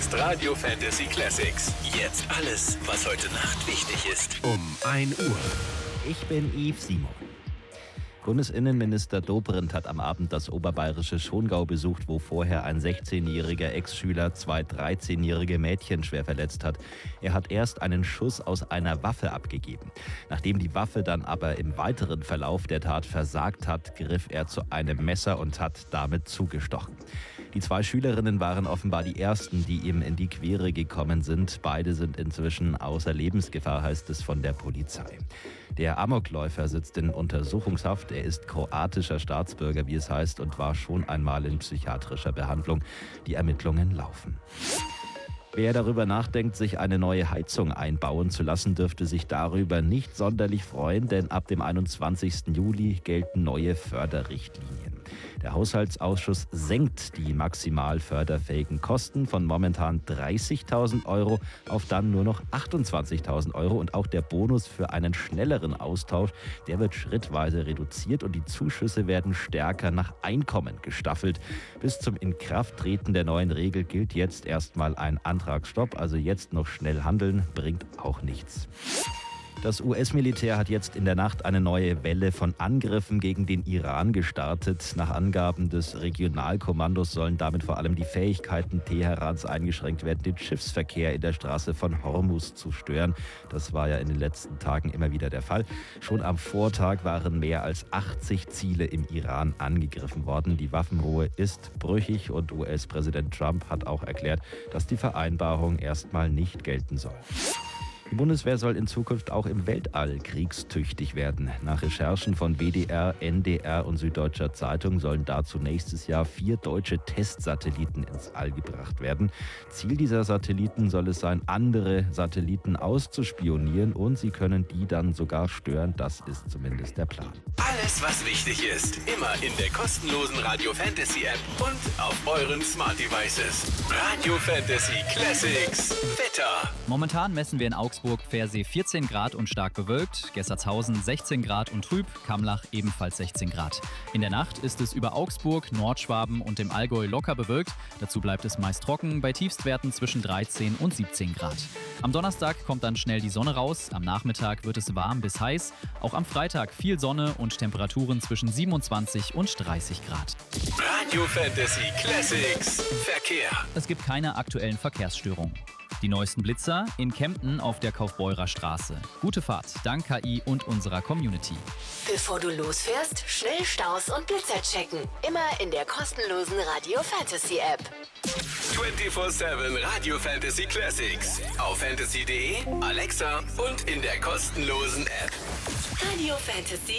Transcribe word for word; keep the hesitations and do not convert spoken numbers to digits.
ist Radio Fantasy Classics. Jetzt alles, was heute Nacht wichtig ist. Um ein Uhr. Ich bin Yves Simon. Bundesinnenminister Dobrindt hat am Abend das oberbayerische Schongau besucht, wo vorher ein sechzehnjähriger Ex-Schüler zwei dreizehnjährige Mädchen schwer verletzt hat. Er hat erst einen Schuss aus einer Waffe abgegeben. Nachdem die Waffe dann aber im weiteren Verlauf der Tat versagt hat, griff er zu einem Messer und hat damit zugestochen. Die zwei Schülerinnen waren offenbar die ersten, die ihm in die Quere gekommen sind. Beide sind inzwischen außer Lebensgefahr, heißt es von der Polizei. Der Amokläufer sitzt in Untersuchungshaft. Er ist kroatischer Staatsbürger, wie es heißt, und war schon einmal in psychiatrischer Behandlung. Die Ermittlungen laufen. Wer darüber nachdenkt, sich eine neue Heizung einbauen zu lassen, dürfte sich darüber nicht sonderlich freuen, denn ab dem einundzwanzigsten Juli gelten neue Förderrichtlinien. Der Haushaltsausschuss senkt die maximal förderfähigen Kosten von momentan dreißigtausend Euro auf dann nur noch achtundzwanzigtausend Euro. Und auch der Bonus für einen schnelleren Austausch, der wird schrittweise reduziert und die Zuschüsse werden stärker nach Einkommen gestaffelt. Bis zum Inkrafttreten der neuen Regel gilt jetzt erstmal ein Antragsstopp. Also jetzt noch schnell handeln, bringt auch nichts. Das U S-Militär hat jetzt in der Nacht eine neue Welle von Angriffen gegen den Iran gestartet. Nach Angaben des Regionalkommandos sollen damit vor allem die Fähigkeiten Teherans eingeschränkt werden, den Schiffsverkehr in der Straße von Hormuz zu stören. Das war ja in den letzten Tagen immer wieder der Fall. Schon am Vortag waren mehr als achtzig Ziele im Iran angegriffen worden. Die Waffenruhe ist brüchig und U S-Präsident Trump hat auch erklärt, dass die Vereinbarung erstmal nicht gelten soll. Die Bundeswehr soll in Zukunft auch im Weltall kriegstüchtig werden. Nach Recherchen von W D R, N D R und Süddeutscher Zeitung sollen dazu nächstes Jahr vier deutsche Testsatelliten ins All gebracht werden. Ziel dieser Satelliten soll es sein, andere Satelliten auszuspionieren und sie können die dann sogar stören. Das ist zumindest der Plan. Alles, was wichtig ist, immer in der kostenlosen Radio Fantasy App und auf euren Smart Devices. Radio Fantasy Classics. Wetter. Momentan messen wir in Augsburg-Pfersee vierzehn Grad und stark bewölkt, Gessertshausen sechzehn Grad und trüb, Kamlach ebenfalls sechzehn Grad. In der Nacht ist es über Augsburg, Nordschwaben und dem Allgäu locker bewölkt. Dazu bleibt es meist trocken, bei Tiefstwerten zwischen dreizehn und siebzehn Grad. Am Donnerstag kommt dann schnell die Sonne raus, am Nachmittag wird es warm bis heiß. Auch am Freitag viel Sonne und Temperaturen zwischen siebenundzwanzig und dreißig Grad. Radio Fantasy Classics. Verkehr. Es gibt keine aktuellen Verkehrsstörungen. Die neuesten Blitzer in Kempten auf der Kaufbeurer Straße. Gute Fahrt, dank K I und unserer Community. Bevor du losfährst, schnell Staus und Blitzer checken. Immer in der kostenlosen Radio Fantasy App. vierundzwanzig sieben Radio Fantasy Classics. Auf fantasy punkt de, Alexa und in der kostenlosen App. Radio Fantasy